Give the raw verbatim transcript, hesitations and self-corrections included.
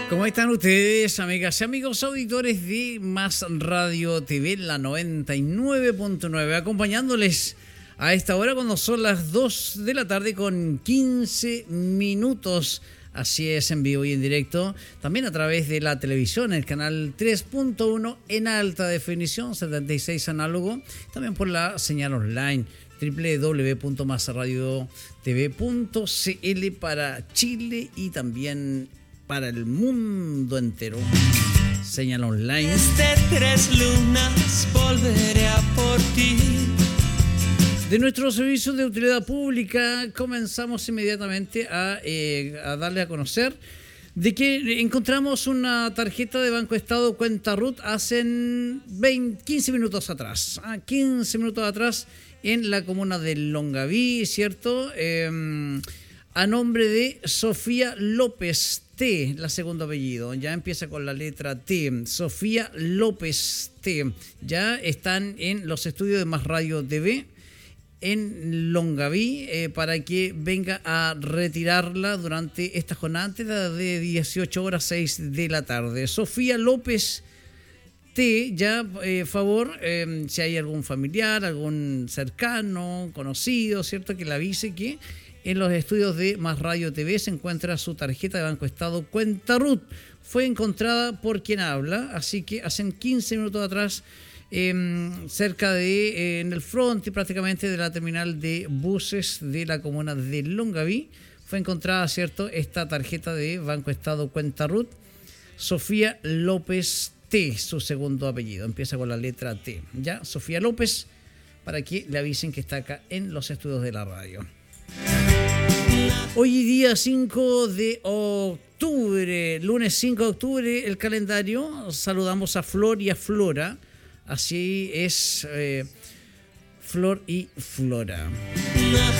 ¿Cómo están ustedes, amigas y amigos auditores de Más Radio T V, la noventa y nueve punto nueve, acompañándoles a esta hora cuando son las dos de la tarde con quince minutos. Así es, en vivo y en directo, también a través de la televisión, el canal tres punto uno en alta definición, setenta y seis análogo, también por la señal online doble u doble u doble u punto más radio t v punto c l para Chile y también para el mundo entero. Señal online. Desde tres lunas volveré a por ti. De nuestro servicio de utilidad pública comenzamos inmediatamente a, eh, a darle a conocer de que encontramos una tarjeta de Banco Estado cuenta R U T hace veinte, quince minutos atrás. Ah, quince minutos atrás en la comuna de Longaví, ¿cierto? Eh, a nombre de Sofía López T, la segundo apellido, ya empieza con la letra T, Sofía López T, ya están en los estudios de Más Radio T V en Longaví eh, para que venga a retirarla durante esta jornada antes de dieciocho horas seis de la tarde. Sofía López T, ya, eh, favor, eh, si hay algún familiar, algún cercano, conocido, ¿cierto? Que le avise que en los estudios de Más Radio T V se encuentra su tarjeta de Banco Estado cuenta R U T. Fue encontrada por quien habla, así que hace quince minutos atrás, eh, cerca de, eh, en el frente prácticamente de la terminal de buses de la comuna de Longaví, fue encontrada, ¿cierto?, esta tarjeta de Banco Estado cuenta R U T. Sofía López T, su segundo apellido, empieza con la letra T. Ya, Sofía López, para que le avisen que está acá en los estudios de la radio. Hoy día cinco de octubre, lunes cinco de octubre, el calendario. Saludamos a Flor y a Flora. Así es, eh, Flor y Flora.